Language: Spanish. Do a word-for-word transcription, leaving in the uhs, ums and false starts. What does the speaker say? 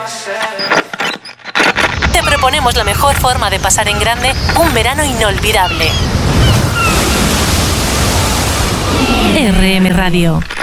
Te proponemos la mejor forma de pasar en grande un verano inolvidable. R M Radio.